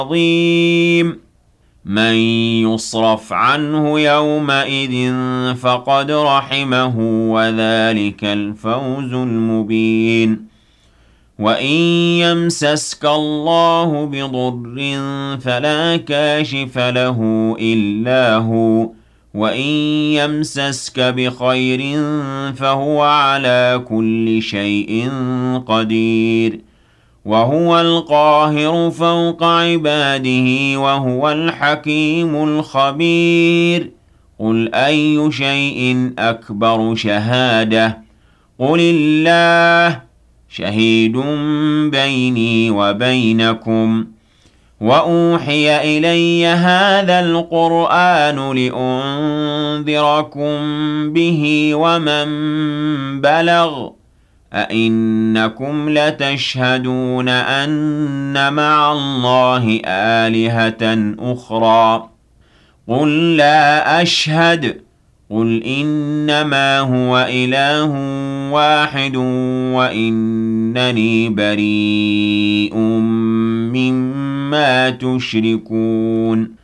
عظيم من يصرف عنه يومئذ فقد رحمه وذلك الفوز المبين وإن يمسسك الله بضر فلا كاشف له إلا هو وإن يمسسك بخير فهو على كل شيء قدير وهو القاهر فوق عباده وهو الحكيم الخبير قل أي شيء أكبر شهادة قل الله شهيد بيني وبينكم وأوحي إلي هذا القرآن لأنذركم به ومن بلغ أئنكم لتشهدون أن مع الله آلهة أخرى قل لا أشهد قل إنما هو إله واحد وإنني بريء مما تشركون